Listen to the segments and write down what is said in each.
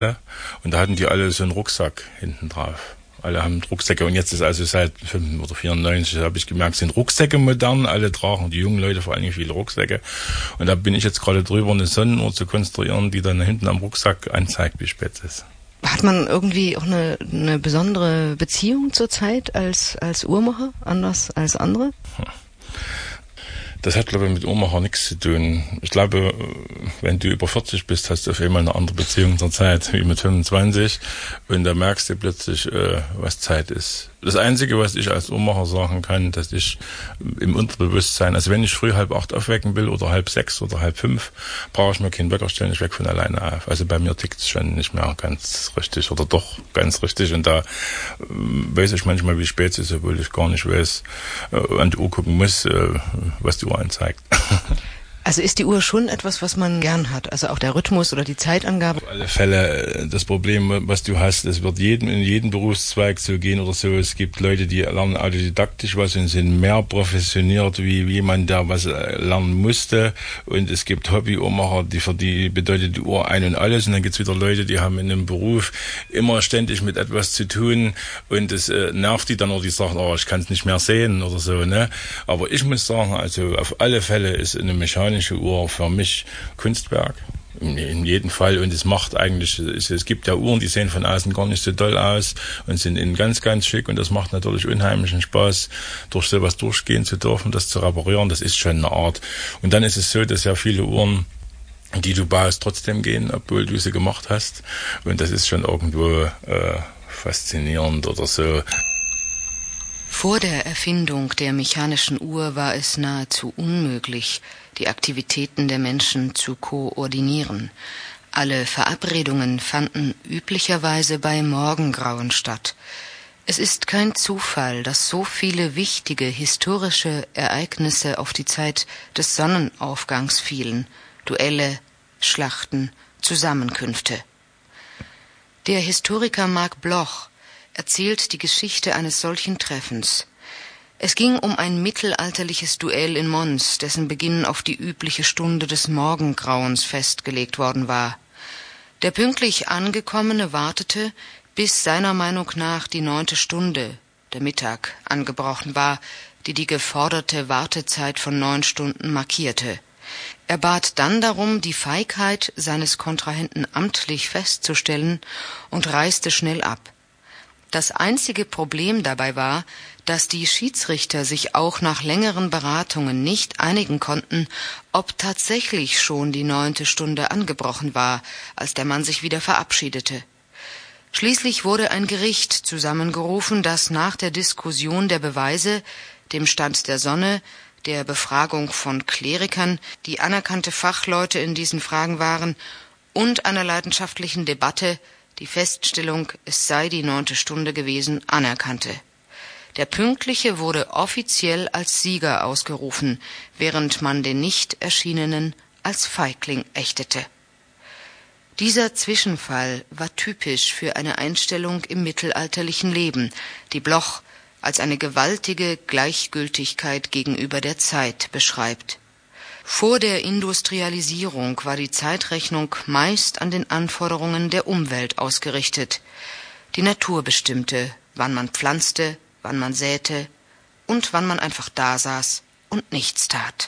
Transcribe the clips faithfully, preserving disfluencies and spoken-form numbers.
Und da hatten die alle so einen Rucksack hinten drauf. Alle haben Rucksäcke und jetzt ist also seit fünf oder vierundneunzig, habe ich gemerkt, sind Rucksäcke modern, alle tragen, die jungen Leute vor allem viele Rucksäcke. Und da bin ich jetzt gerade drüber, eine Sonnenuhr zu konstruieren, die dann hinten am Rucksack anzeigt, wie spät es ist. Hat man irgendwie auch eine, eine besondere Beziehung zur Zeit als, als Uhrmacher, anders als andere? Hm. Das hat, glaube ich, mit Uhrmacher nichts zu tun. Ich glaube, wenn du über vierzig bist, hast du auf einmal eine andere Beziehung zur Zeit wie mit fünfundzwanzig. Und da merkst du plötzlich, äh, was Zeit ist. Das Einzige, was ich als Uhrmacher sagen kann, dass ich im Unterbewusstsein, also wenn ich früh halb acht aufwecken will oder halb sechs oder halb fünf, brauche ich mir keinen Wecker stellen, ich weck von alleine auf. Also bei mir tickt es schon nicht mehr ganz richtig oder doch ganz richtig. Und da äh, weiß ich manchmal, wie spät es ist, obwohl ich gar nicht weiß, äh, an die Uhr gucken muss, äh, was die Uhr anzeigt. Also ist die Uhr schon etwas, was man gern hat? Also auch der Rhythmus oder die Zeitangabe? Auf alle Fälle das Problem, was du hast, es wird jedem in jedem Berufszweig so gehen oder so. Es gibt Leute, die lernen autodidaktisch was und sind mehr professioniert wie jemand, der was lernen musste. Und es gibt Hobby-Uhrmacher, die für die bedeutet die Uhr ein und alles. Und dann gibt es wieder Leute, die haben in einem Beruf immer ständig mit etwas zu tun und es äh, nervt die dann, oder die sagen, oh, ich kann es nicht mehr sehen oder so. Ne? Aber ich muss sagen, also auf alle Fälle ist eine mechanische Uhr für mich Kunstwerk, in, in jedem Fall. Und es macht eigentlich, es, es gibt ja Uhren, die sehen von außen gar nicht so doll aus und sind in ganz, ganz schick. Und das macht natürlich unheimlichen Spaß, durch sowas durchgehen zu dürfen, das zu reparieren. Das ist schon eine Art. Und dann ist es so, dass ja viele Uhren, die du baust, trotzdem gehen, obwohl du sie gemacht hast. Und das ist schon irgendwo äh, faszinierend oder so. Vor der Erfindung der mechanischen Uhr war es nahezu unmöglich, die Aktivitäten der Menschen zu koordinieren. Alle Verabredungen fanden üblicherweise bei Morgengrauen statt. Es ist kein Zufall, dass so viele wichtige historische Ereignisse auf die Zeit des Sonnenaufgangs fielen: Duelle, Schlachten, Zusammenkünfte. Der Historiker Marc Bloch erzählt die Geschichte eines solchen Treffens. Es ging um ein mittelalterliches Duell in Mons, dessen Beginn auf die übliche Stunde des Morgengrauens festgelegt worden war. Der pünktlich Angekommene wartete, bis seiner Meinung nach die neunte Stunde, der Mittag, angebrochen war, die die geforderte Wartezeit von neun Stunden markierte. Er bat dann darum, die Feigheit seines Kontrahenten amtlich festzustellen, und reiste schnell ab. Das einzige Problem dabei war, dass die Schiedsrichter sich auch nach längeren Beratungen nicht einigen konnten, ob tatsächlich schon die neunte Stunde angebrochen war, als der Mann sich wieder verabschiedete. Schließlich wurde ein Gericht zusammengerufen, das nach der Diskussion der Beweise, dem Stand der Sonne, der Befragung von Klerikern, die anerkannte Fachleute in diesen Fragen waren, und einer leidenschaftlichen Debatte die Feststellung, es sei die neunte Stunde gewesen, anerkannte. Der Pünktliche wurde offiziell als Sieger ausgerufen, während man den nicht Erschienenen als Feigling ächtete. Dieser Zwischenfall war typisch für eine Einstellung im mittelalterlichen Leben, die Bloch als eine gewaltige Gleichgültigkeit gegenüber der Zeit beschreibt. Vor der Industrialisierung war die Zeitrechnung meist an den Anforderungen der Umwelt ausgerichtet. Die Natur bestimmte, wann man pflanzte, wann man säte und wann man einfach dasaß und nichts tat.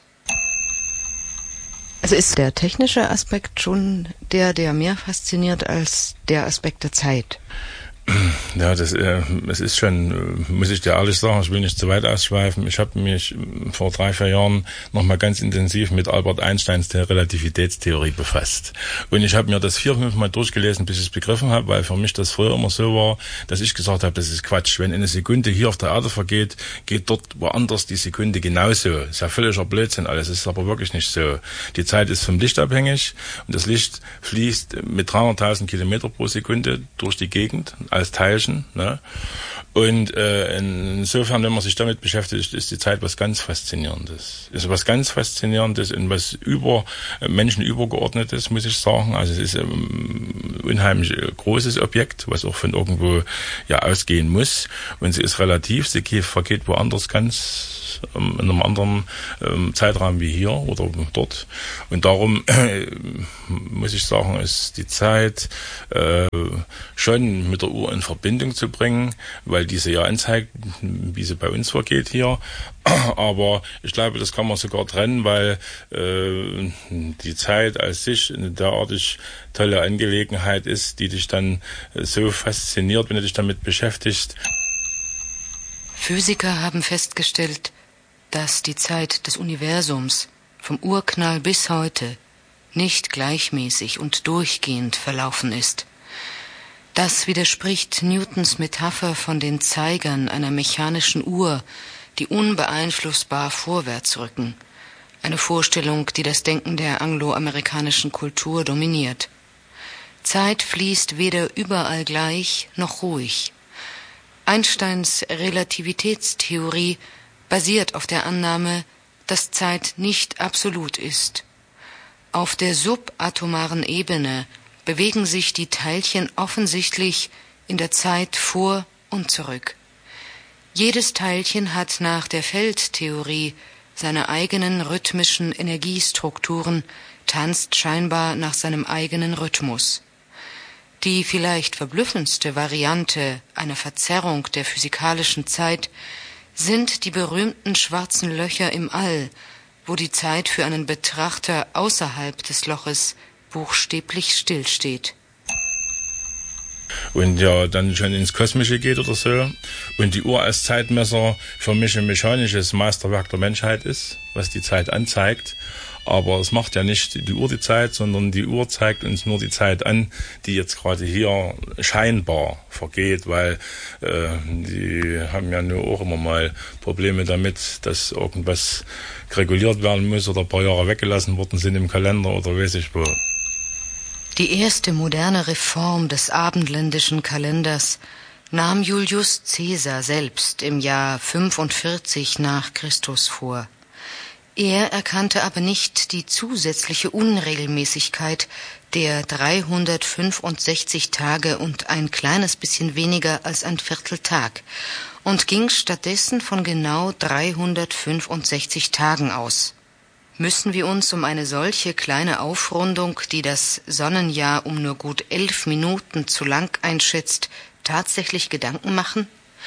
Also ist der technische Aspekt schon der, der mehr fasziniert als der Aspekt der Zeit? Ja, das äh, es ist schon, muss ich dir ehrlich sagen, ich will nicht zu weit ausschweifen. Ich habe mich vor drei, vier Jahren nochmal ganz intensiv mit Albert Einsteins der Relativitätstheorie befasst. Und ich habe mir das vier, fünf Mal durchgelesen, bis ich es begriffen habe, weil für mich das früher immer so war, dass ich gesagt habe, das ist Quatsch. Wenn eine Sekunde hier auf der Erde vergeht, geht dort woanders die Sekunde genauso. Das ist ja völliger Blödsinn alles. Es ist aber wirklich nicht so. Die Zeit ist vom Licht abhängig und das Licht fließt mit dreihunderttausend Kilometer pro Sekunde durch die Gegend. als Teilchen. Ne? Und äh, insofern, wenn man sich damit beschäftigt, ist die Zeit was ganz Faszinierendes. Ist was ganz Faszinierendes und was über äh, Menschen übergeordnetes, muss ich sagen. Also es ist ein ähm, unheimlich äh, großes Objekt, was auch von irgendwo ja ausgehen muss. Und sie ist relativ, sie geht, vergeht woanders ganz ähm, in einem anderen ähm, Zeitraum wie hier oder dort. Und darum äh, muss ich sagen, ist die Zeit äh, schon mit der Uhr in Verbindung zu bringen, weil diese ja anzeigt, wie sie bei uns vergeht hier. Aber ich glaube, das kann man sogar trennen, weil äh, die Zeit als sich eine derartig tolle Angelegenheit ist, die dich dann so fasziniert, wenn du dich damit beschäftigst. Physiker haben festgestellt, dass die Zeit des Universums vom Urknall bis heute nicht gleichmäßig und durchgehend verlaufen ist. Das widerspricht Newtons Metapher von den Zeigern einer mechanischen Uhr, die unbeeinflussbar vorwärts rücken. Eine Vorstellung, die das Denken der angloamerikanischen Kultur dominiert. Zeit fließt weder überall gleich noch ruhig. Einsteins Relativitätstheorie basiert auf der Annahme, dass Zeit nicht absolut ist. Auf der subatomaren Ebene bewegen sich die Teilchen offensichtlich in der Zeit vor und zurück. Jedes Teilchen hat nach der Feldtheorie seine eigenen rhythmischen Energiestrukturen, tanzt scheinbar nach seinem eigenen Rhythmus. Die vielleicht verblüffendste Variante einer Verzerrung der physikalischen Zeit sind die berühmten schwarzen Löcher im All, wo die Zeit für einen Betrachter außerhalb des Loches buchstäblich stillsteht. Und ja, dann schon ins Kosmische geht oder so. Und die Uhr als Zeitmesser für mich ein mechanisches Meisterwerk der Menschheit ist, was die Zeit anzeigt. Aber es macht ja nicht die Uhr die Zeit, sondern die Uhr zeigt uns nur die Zeit an, die jetzt gerade hier scheinbar vergeht, weil äh, die haben ja nur auch immer mal Probleme damit, dass irgendwas reguliert werden muss oder ein paar Jahre weggelassen worden sind im Kalender oder weiß ich wo. Die erste moderne Reform des abendländischen Kalenders nahm Julius Caesar selbst im Jahr fünfundvierzig nach Christus vor. Er erkannte aber nicht die zusätzliche Unregelmäßigkeit der dreihundertfünfundsechzig Tage und ein kleines bisschen weniger als ein Vierteltag und ging stattdessen von genau dreihundertfünfundsechzig Tagen aus. Müssen wir uns um eine solche kleine Aufrundung, die das Sonnenjahr um nur gut elf Minuten zu lang einschätzt, tatsächlich Gedanken machen?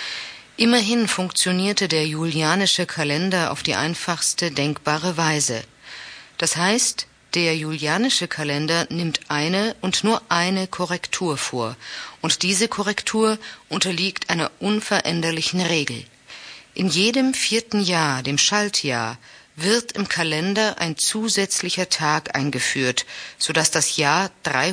Immerhin funktionierte der julianische Kalender auf die einfachste denkbare Weise. Das heißt, der julianische Kalender nimmt eine und nur eine Korrektur vor, und diese Korrektur unterliegt einer unveränderlichen Regel. In jedem vierten Jahr, dem Schaltjahr, wird im Kalender ein zusätzlicher Tag eingeführt, sodass das Jahr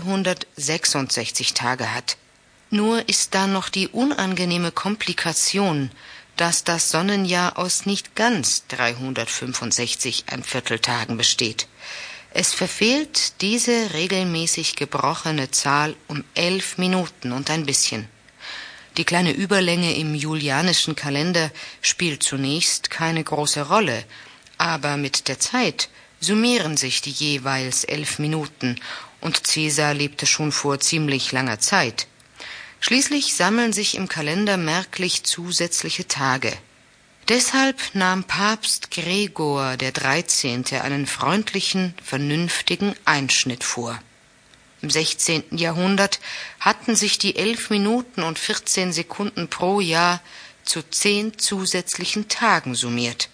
dreihundertsechsundsechzig Tage hat. Nur ist da noch die unangenehme Komplikation, dass das Sonnenjahr aus nicht ganz dreihundertfünfundsechzig ein Vierteltagen besteht. Es verfehlt diese regelmäßig gebrochene Zahl um elf Minuten und ein bisschen. Die kleine Überlänge im julianischen Kalender spielt zunächst keine große Rolle, aber mit der Zeit summieren sich die jeweils elf Minuten, und Caesar lebte schon vor ziemlich langer Zeit. Schließlich sammeln sich im Kalender merklich zusätzliche Tage. Deshalb nahm Papst Gregor der Dreizehnte einen freundlichen, vernünftigen Einschnitt vor. Im sechzehnten Jahrhundert hatten sich die elf Minuten und vierzehn Sekunden pro Jahr zu zehn zusätzlichen Tagen summiert.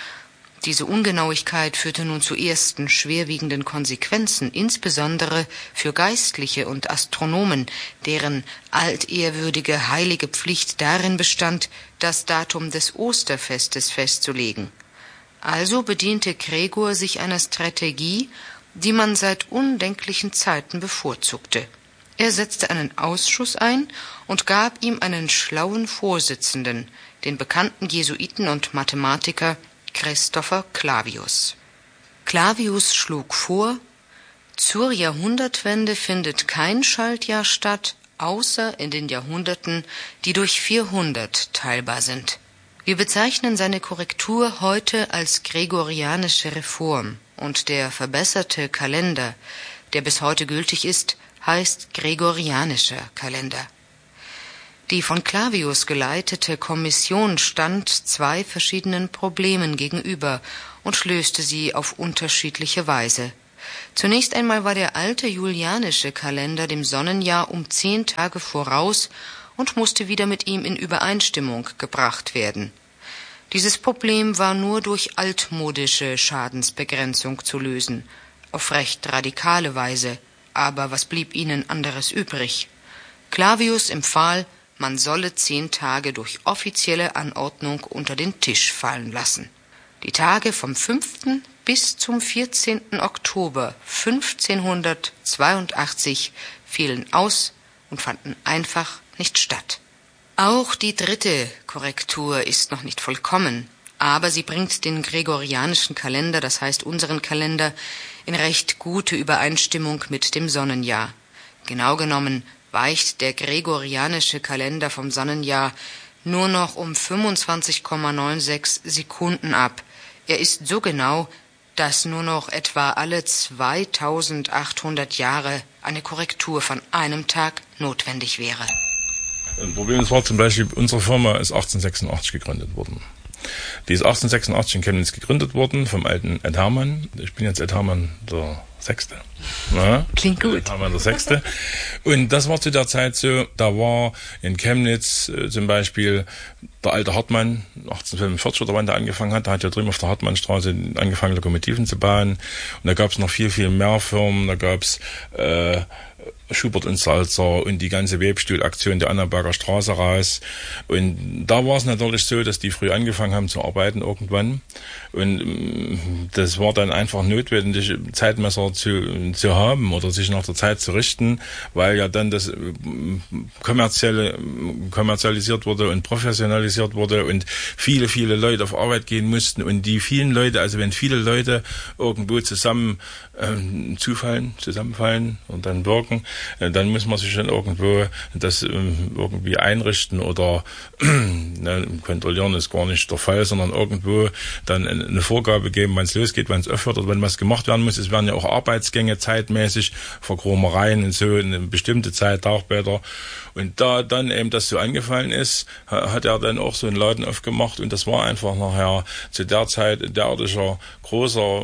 Diese Ungenauigkeit führte nun zu ersten schwerwiegenden Konsequenzen, insbesondere für Geistliche und Astronomen, deren altehrwürdige heilige Pflicht darin bestand, das Datum des Osterfestes festzulegen. Also bediente Gregor sich einer Strategie, die man seit undenklichen Zeiten bevorzugte. Er setzte einen Ausschuss ein und gab ihm einen schlauen Vorsitzenden, den bekannten Jesuiten und Mathematiker Christopher Clavius. Clavius schlug vor, zur Jahrhundertwende findet kein Schaltjahr statt, außer in den Jahrhunderten, die durch vierhundert teilbar sind. Wir bezeichnen seine Korrektur heute als gregorianische Reform, und der verbesserte Kalender, der bis heute gültig ist, heißt gregorianischer Kalender. Die von Clavius geleitete Kommission stand zwei verschiedenen Problemen gegenüber und löste sie auf unterschiedliche Weise. Zunächst einmal war der alte julianische Kalender dem Sonnenjahr um zehn Tage voraus und musste wieder mit ihm in Übereinstimmung gebracht werden. Dieses Problem war nur durch altmodische Schadensbegrenzung zu lösen, auf recht radikale Weise, aber was blieb ihnen anderes übrig? Clavius empfahl, man solle zehn Tage durch offizielle Anordnung unter den Tisch fallen lassen. Die Tage vom fünften bis zum vierzehnten Oktober fünfzehnhundertzweiundachtzig fielen aus und fanden einfach nicht statt. Auch die dritte Korrektur ist noch nicht vollkommen, aber sie bringt den gregorianischen Kalender, das heißt unseren Kalender, in recht gute Übereinstimmung mit dem Sonnenjahr. Genau genommen weicht der gregorianische Kalender vom Sonnenjahr nur noch um fünfundzwanzig Komma sechsundneunzig Sekunden ab. Er ist so genau, dass nur noch etwa alle zweitausendachthundert Jahre eine Korrektur von einem Tag notwendig wäre. Ein Problem war zum Beispiel, unsere Firma ist achtzehnhundertsechsundachtzig gegründet worden. Die ist achtzehnhundertsechsundachtzig in Chemnitz gegründet worden vom alten Ed Hermann. Ich bin jetzt Ed Hermann der Sechste. Na? Klingt gut. Ed Hermann der Sechste. Und das war zu der Zeit so, da war in Chemnitz äh, zum Beispiel der alte Hartmann, achtzehnhundertfünfundvierzig oder wann der angefangen hat, da hat ja drüben auf der Hartmannstraße angefangen, Lokomotiven zu bauen. Und da gab es noch viel, viel mehr Firmen. Da gab es äh, Schubert und Salzer und die ganze Webstuhlaktion der Annaberger Straße raus. Und da war es natürlich so, dass die früh angefangen haben zu arbeiten irgendwann. Und das war dann einfach notwendig, Zeitmesser zu, zu haben oder sich nach der Zeit zu richten, weil ja dann das kommerzielle, kommerzialisiert wurde und professionalisiert wurde und viele, viele Leute auf Arbeit gehen mussten. Und die vielen Leute, also wenn viele Leute irgendwo zusammen ähm, zufallen, zusammenfallen und dann wirken, dann muss man sich dann irgendwo das ähm, irgendwie einrichten oder ne, kontrollieren ist gar nicht der Fall, sondern irgendwo dann eine Vorgabe geben, wann es losgeht, wann es aufhört oder wenn was gemacht werden muss. Es werden ja auch Arbeitsgänge zeitmäßig, Verkromereien und so, eine bestimmte Zeit, Tauchbäder. Und da dann eben das so angefallen ist, hat er dann auch so einen Laden aufgemacht und das war einfach nachher zu der Zeit ein derartiger großer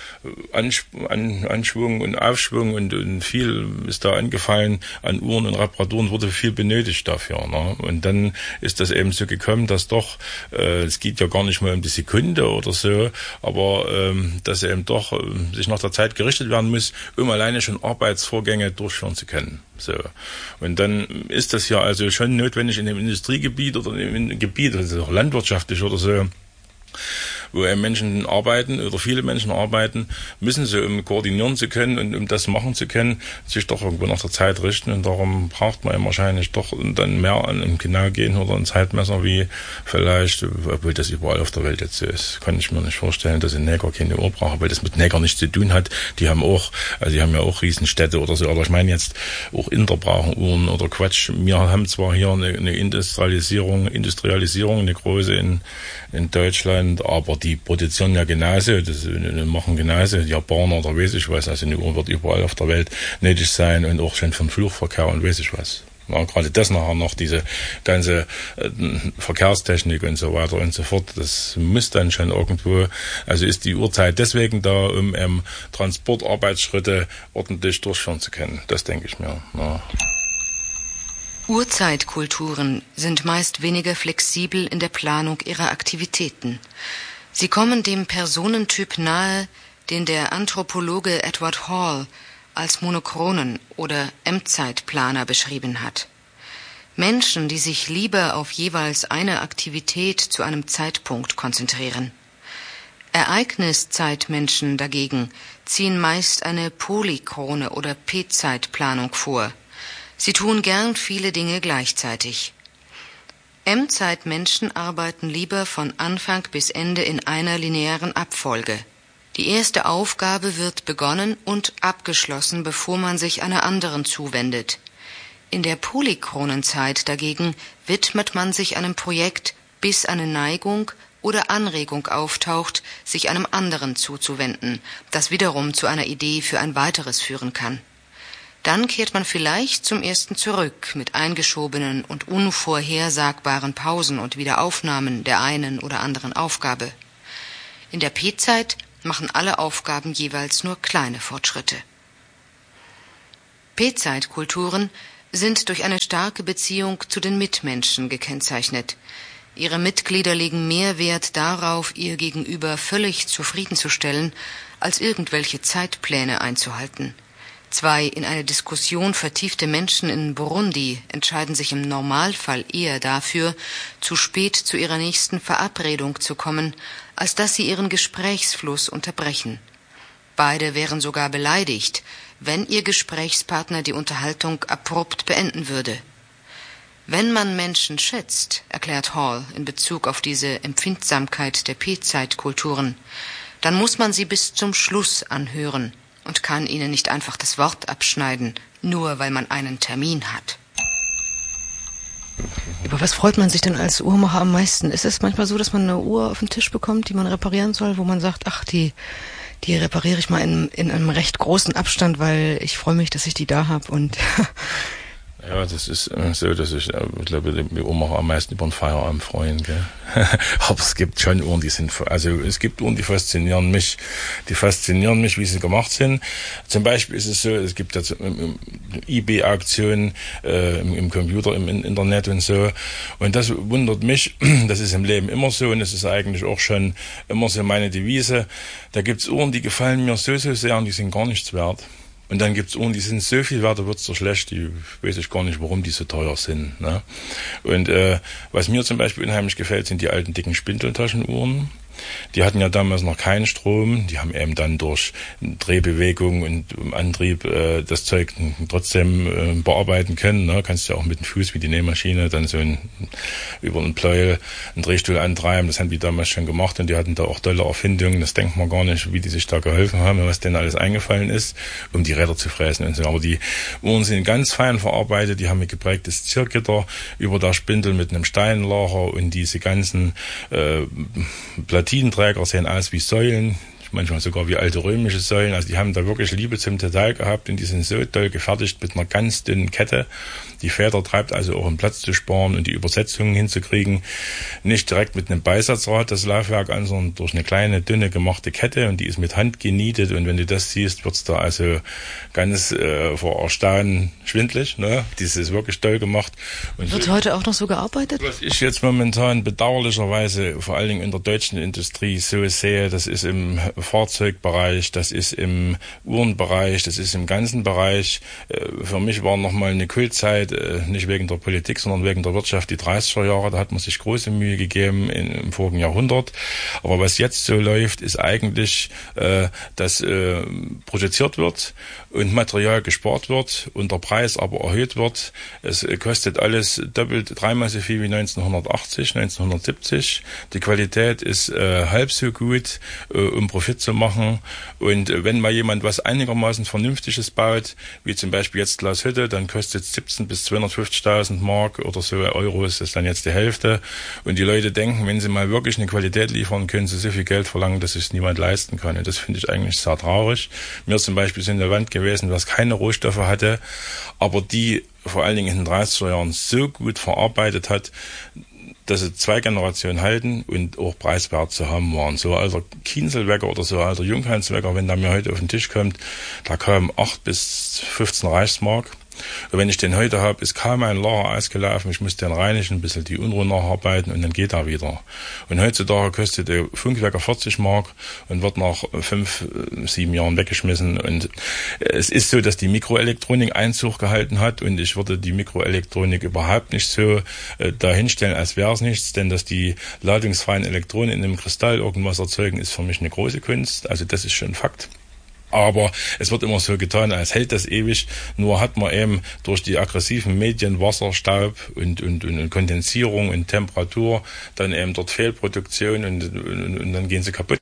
Anschwung und Aufschwung und, und viel ist da angefallen an Uhren und Reparaturen, wurde viel benötigt dafür. Ne? Und dann ist das eben so gekommen, dass doch, äh, es geht ja gar nicht mal um die Sekunde oder so, aber ähm, dass eben doch äh, sich nach der Zeit gerichtet werden muss, um alleine schon Arbeitsvorgänge durchführen zu können. So. Und dann ist das ja also schon notwendig in einem Industriegebiet oder in einem Gebiet, also auch landwirtschaftlich oder so, wo Menschen arbeiten oder viele Menschen arbeiten, müssen sie, um koordinieren zu können und um das machen zu können, sich doch irgendwo nach der Zeit richten und darum braucht man wahrscheinlich doch dann mehr an einem Genau gehen oder ein Zeitmesser wie vielleicht, obwohl das überall auf der Welt jetzt so ist, kann ich mir nicht vorstellen, dass ein Neger keine Uhr braucht, weil das mit Neger nichts zu tun hat. Die haben auch, also die haben ja auch Riesenstädte oder so, aber ich meine jetzt auch Inder brauchen Uhren oder Quatsch. Wir haben zwar hier eine, eine Industrialisierung, Industrialisierung, eine große in, in Deutschland, aber die produzieren ja genauso, das machen genauso, die Japaner oder weiß ich was, also eine Uhr wird überall auf der Welt nötig sein und auch schon vom Flugverkehr und weiß ich was. Ja, gerade das nachher noch, diese ganze äh, Verkehrstechnik und so weiter und so fort, das muss dann schon irgendwo, also ist die Uhrzeit deswegen da, um ähm, Transportarbeitsschritte ordentlich durchführen zu können, das denke ich mir. Ja. Urzeitkulturen sind meist weniger flexibel in der Planung ihrer Aktivitäten. Sie kommen dem Personentyp nahe, den der Anthropologe Edward Hall als monochronen oder Endzeitplaner beschrieben hat. Menschen, die sich lieber auf jeweils eine Aktivität zu einem Zeitpunkt konzentrieren. Ereigniszeitmenschen dagegen ziehen meist eine polychrone oder P-Zeitplanung vor. Sie tun gern viele Dinge gleichzeitig. M-Zeitmenschen arbeiten lieber von Anfang bis Ende in einer linearen Abfolge. Die erste Aufgabe wird begonnen und abgeschlossen, bevor man sich einer anderen zuwendet. In der Polychronenzeit dagegen widmet man sich einem Projekt, bis eine Neigung oder Anregung auftaucht, sich einem anderen zuzuwenden, das wiederum zu einer Idee für ein weiteres führen kann. Dann kehrt man vielleicht zum ersten zurück mit eingeschobenen und unvorhersagbaren Pausen und Wiederaufnahmen der einen oder anderen Aufgabe. In der P-Zeit machen alle Aufgaben jeweils nur kleine Fortschritte. P-Zeitkulturen sind durch eine starke Beziehung zu den Mitmenschen gekennzeichnet. Ihre Mitglieder legen mehr Wert darauf, ihr Gegenüber völlig zufriedenzustellen, als irgendwelche Zeitpläne einzuhalten. Zwei in eine Diskussion vertiefte Menschen in Burundi entscheiden sich im Normalfall eher dafür, zu spät zu ihrer nächsten Verabredung zu kommen, als dass sie ihren Gesprächsfluss unterbrechen. Beide wären sogar beleidigt, wenn ihr Gesprächspartner die Unterhaltung abrupt beenden würde. Wenn man Menschen schätzt, erklärt Hall in Bezug auf diese Empfindsamkeit der P-Zeitkulturen, dann muss man sie bis zum Schluss anhören und kann ihnen nicht einfach das Wort abschneiden, nur weil man einen Termin hat. Über was freut man sich denn als Uhrmacher am meisten? Ist es manchmal so, dass man eine Uhr auf den Tisch bekommt, die man reparieren soll, wo man sagt, ach, die die repariere ich mal in, in einem recht großen Abstand, weil ich freue mich, dass ich die da habe und ja, das ist so, dass ich, ich glaube, die Uhrmacher am meisten über den Feierabend freuen, gell? Aber es gibt schon Uhren, die sind, also es gibt Uhren, die faszinieren mich, die faszinieren mich, wie sie gemacht sind. Zum Beispiel ist es so, es gibt ja eBay-Auktionen äh, im, im Computer, im, im Internet und so. Und das wundert mich, das ist im Leben immer so und das ist eigentlich auch schon immer so meine Devise. Da gibt's Uhren, die gefallen mir so, so sehr und die sind gar nichts wert. Und dann gibt's Uhren, die sind so viel wert, da wird's so schlecht, die weiß ich gar nicht, warum die so teuer sind. Ne? Und äh, was mir zum Beispiel unheimlich gefällt, sind die alten dicken Spindeltaschenuhren. Die hatten ja damals noch keinen Strom, die haben eben dann durch Drehbewegung und Antrieb äh, das Zeug trotzdem äh, bearbeiten können. Ne? Kannst du ja auch mit dem Fuß wie die Nähmaschine dann so ein, über einen Pleuel einen Drehstuhl antreiben, das haben die damals schon gemacht und die hatten da auch tolle Erfindungen, das denkt man gar nicht, wie die sich da geholfen haben, was denen alles eingefallen ist, um die Räder zu fräsen und so. Aber die Uhren sind ganz fein verarbeitet, die haben ein geprägtes Ziergitter über der Spindel mit einem Steinlager und diese ganzen äh, Platinenträger sehen aus wie Säulen, manchmal sogar wie alte römische Säulen. Also die haben da wirklich Liebe zum Detail gehabt und die sind so toll gefertigt mit einer ganz dünnen Kette. Die Feder treibt also auch, um Platz zu sparen und die Übersetzungen hinzukriegen. Nicht direkt mit einem Beisatzrad das Laufwerk an, sondern durch eine kleine, dünne gemachte Kette und die ist mit Hand genietet und wenn du das siehst, wird's da also ganz äh, vor Erstaunen schwindlig. Ne? Das ist wirklich toll gemacht. Und wird so, heute auch noch so gearbeitet? Was ich jetzt momentan bedauerlicherweise vor allen Dingen in der deutschen Industrie so sehe, das ist im Fahrzeugbereich, das ist im Uhrenbereich, das ist im ganzen Bereich. Für mich war nochmal eine Kultzeit, nicht wegen der Politik, sondern wegen der Wirtschaft, die dreißiger Jahre, da hat man sich große Mühe gegeben in, im vorigen Jahrhundert. Aber was jetzt so läuft, ist eigentlich, äh, dass äh, produziert wird und Material gespart wird und der Preis aber erhöht wird. Es kostet alles doppelt, dreimal so viel wie neunzehnhundertachtzig, neunzehnhundertsiebzig. Die Qualität ist äh, halb so gut, äh, um Profit zu machen. Und äh, wenn mal jemand was einigermaßen Vernünftiges baut, wie zum Beispiel jetzt Glashütte, dann kostet es siebzehn bis zweihundertfünfzigtausend Mark oder so Euro, ist das dann jetzt die Hälfte. Und die Leute denken, wenn sie mal wirklich eine Qualität liefern, können sie so viel Geld verlangen, dass es niemand leisten kann. Und das finde ich eigentlich sehr traurig. Mir zum Beispiel sind eine Wand gewesen, was keine Rohstoffe hatte, aber die vor allen Dingen in den dreißiger Jahren so gut verarbeitet hat, dass sie zwei Generationen halten und auch preiswert zu haben waren. So alter Kienzelwecker oder so alter Junghanswecker, wenn der mir heute auf den Tisch kommt, da kamen acht bis fünfzehn Reichsmark. Und wenn ich den heute habe, ist kaum ein Lager ausgelaufen, ich muss den reinigen, ein bisschen die Unruhe nacharbeiten und dann geht er wieder. Und heutzutage kostet der Funkwecker vierzig Mark und wird nach fünf, sieben Jahren weggeschmissen. Und es ist so, dass die Mikroelektronik Einzug gehalten hat und ich würde die Mikroelektronik überhaupt nicht so äh, dahinstellen, als wäre es nichts, denn dass die ladungsfreien Elektronen in einem Kristall irgendwas erzeugen, ist für mich eine große Kunst. Also das ist schon Fakt. Aber es wird immer so getan, als hält das ewig. Nur hat man eben durch die aggressiven Medien, Wasser, Staub und, und, und Kondensierung und Temperatur dann eben dort Fehlproduktion und, und, und dann gehen sie kaputt.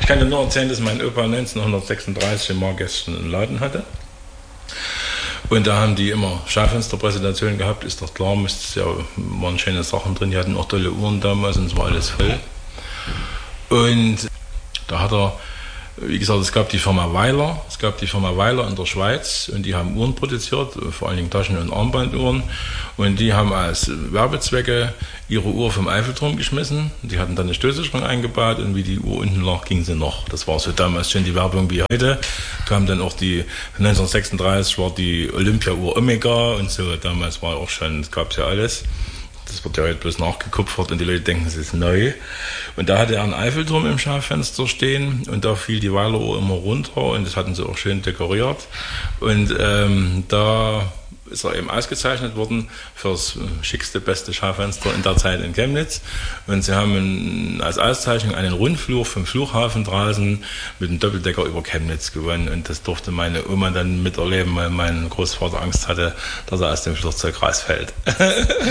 kann dir nur erzählen, dass mein Opa neunzehnhundertsechsunddreißig in Margästen einen Laden hatte. Und da haben die immer Schaufensterpräsentationen gehabt, ist doch klar, ja, waren schöne Sachen drin, die hatten auch tolle Uhren damals und es war alles voll. Und da hat er, wie gesagt, es gab die Firma Weiler, es gab die Firma Weiler in der Schweiz und die haben Uhren produziert, vor allen Dingen Taschen- und Armbanduhren, und die haben als Werbezwecke ihre Uhr vom Eiffelturm geschmissen. Die hatten dann eine Stößsicherung eingebaut und wie die Uhr unten lag, ging sie noch. Das war so damals schon die Werbung wie heute. Kam dann auch die, neunzehnhundertsechsunddreißig war die Olympia-Uhr Omega und so, damals war auch schon, es gab ja alles. Das wird ja heute bloß nachgekupfert und die Leute denken, es ist neu. Und da hatte er einen Eiffelturm im Schaufenster stehen und da fiel die Weileruhr immer runter und das hatten sie auch schön dekoriert. Und ähm, da ist er eben ausgezeichnet worden für das schickste, beste Schaufenster in der Zeit in Chemnitz. Und sie haben als Auszeichnung einen Rundflug vom Flughafen draußen mit einem Doppeldecker über Chemnitz gewonnen. Und das durfte meine Oma dann miterleben, weil mein Großvater Angst hatte, dass er aus dem Flugzeug rausfällt.